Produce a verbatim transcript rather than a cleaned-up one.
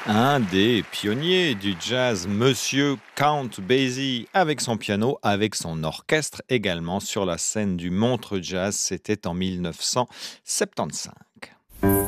Un des pionniers du jazz, Monsieur Count Basie, avec son piano, avec son orchestre également sur la scène du Montreux Jazz, c'était en mille neuf cent soixante-quinze.